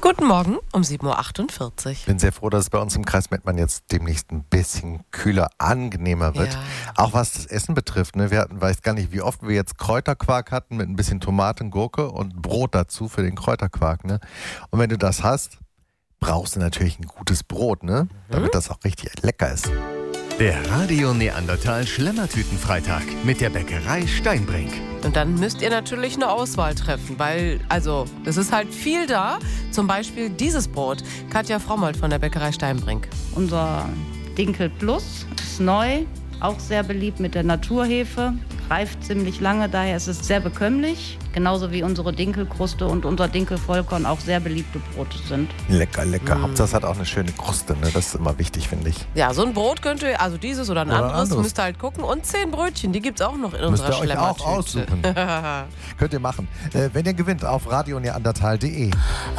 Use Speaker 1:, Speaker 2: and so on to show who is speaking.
Speaker 1: Guten Morgen um 7.48 Uhr.
Speaker 2: Ich bin sehr froh, dass es bei uns im Kreis Mettmann jetzt demnächst ein bisschen kühler, angenehmer wird.
Speaker 1: Ja.
Speaker 2: Auch was das Essen betrifft. Ne? Wir hatten, weiß gar nicht, wie oft wir jetzt Kräuterquark hatten mit ein bisschen Tomaten, Gurke und Brot dazu für den Kräuterquark. Ne? Und wenn du das hast, brauchst du natürlich ein gutes Brot, ne? Damit das auch richtig lecker ist.
Speaker 3: Der Radio Neandertal Schlemmertütenfreitag mit der Bäckerei Steinbrink.
Speaker 1: Und dann müsst ihr natürlich eine Auswahl treffen, weil, es ist halt viel da. Zum Beispiel dieses Brot. Katja Frommold von der Bäckerei Steinbrink.
Speaker 4: Unser Dinkel Plus ist neu, auch sehr beliebt mit der Naturhefe. Reift ziemlich lange, daher ist es sehr bekömmlich. Genauso wie unsere Dinkelkruste und unser Dinkelvollkorn auch sehr beliebte Brote sind.
Speaker 2: Lecker, lecker. Hauptsache es hat auch eine schöne Kruste, ne? Das ist immer wichtig, finde ich.
Speaker 1: Ja, so ein Brot könnt ihr, also dieses oder ein
Speaker 2: Oder
Speaker 1: anderes, müsst ihr halt gucken. Und 10 Brötchen, die gibt es auch noch in
Speaker 2: Müsst
Speaker 1: unserer
Speaker 2: ihr euch auch
Speaker 1: Schlemmertüte.
Speaker 2: aussuchen. Könnt ihr machen. Wenn ihr gewinnt, auf radioneandertal.de.